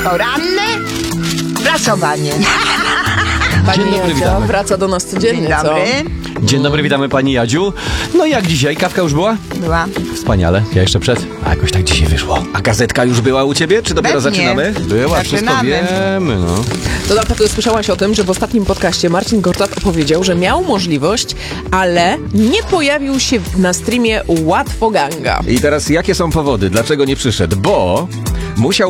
Poranne prasowanie. Pani Dzień dobry, Jadzia witamy. wraca do nas codziennie, Dzień dobry. Dzień dobry, witamy pani Jadziu. No jak dzisiaj? Kawka już była? Była. Wspaniale. Ja jeszcze przed. A jakoś tak dzisiaj wyszło. A gazetka już była u ciebie? Czy dopiero Pewnie. zaczynamy? Była, wszystko Zaczynamy. wiemy, no. To na pewno słyszałaś o tym, że w ostatnim podcaście Marcin Gortat opowiedział, że miał możliwość, ale nie pojawił się na streamie Łatwoganga. I teraz jakie są powody? Dlaczego nie przyszedł? Bo musiał